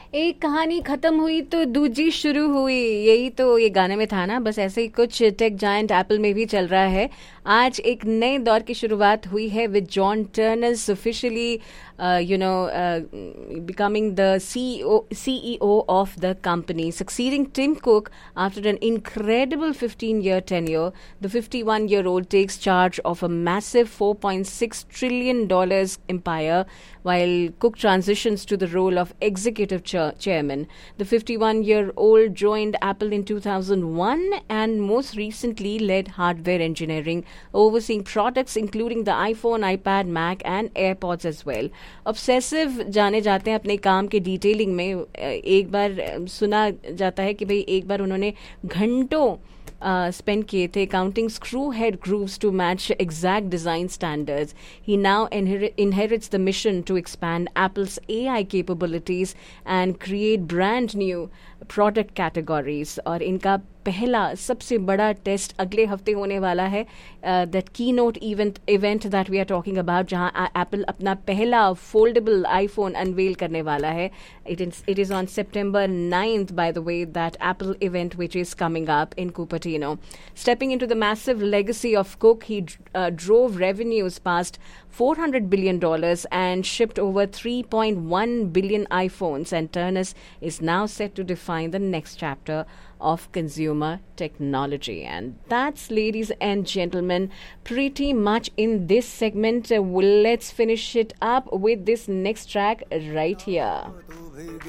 एक कहानी खत्म हुई तो दूजी शुरू हुई, यही तो ये गाने में था ना। बस ऐसे ही कुछ टेक जायंट एप्पल में भी चल रहा है। आज एक नए दौर की शुरुआत हुई है with John Turners officially becoming the CEO of the company, succeeding Tim Cook after an incredible 15-year tenure. The 51-year-old takes charge of a massive $4.6 trillion empire, while Cook transitions to the role of executive chairman. The 51-year-old joined Apple in 2001 and most recently led hardware engineering, overseeing products including the iPhone, iPad, Mac and AirPods as well. Obsessive जाने जाते हैं अपने काम के detailing में। एक बार सुना जाता है कि भाई एक बार उन्होंने घंटों spent किए थे counting screw head grooves to match exact design standards. He now inherits the mission to expand Apple's AI capabilities and create brand new product categories. और इनका पहला सबसे बड़ा टेस्ट अगले हफ्ते होने वाला है, दैट की note event that we are talking about, जहां एप्पल अपना पहला फोल्डेबल आईफोन अनवेल करने वाला है. It is on September 9th, by the way, that Apple event which is coming up in Cupertino. Stepping into the massive legacy of Cook, he drove revenues past $400 billion and shipped over 3.1 billion iPhones, and Turnus is now set to define the next chapter of consumer technology. And that's, ladies and gentlemen, pretty much in this segment. Let's finish it up with this next track right here.